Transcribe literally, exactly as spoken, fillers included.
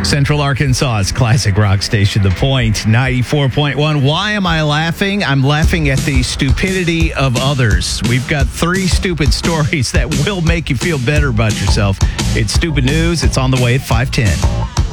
Central Arkansas's classic rock station, The Point, ninety-four point one. Why am I laughing? I'm laughing at the stupidity of others. We've got three stupid stories that will make you feel better about yourself. It's stupid news. It's on the way at five ten.